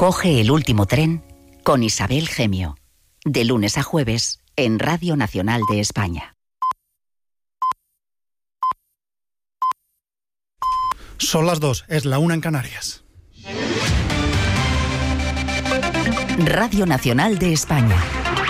Coge el último tren con Isabel Gemio. De lunes a jueves en Radio Nacional de España. Son las 2, es la 1 en Canarias. Radio Nacional de España.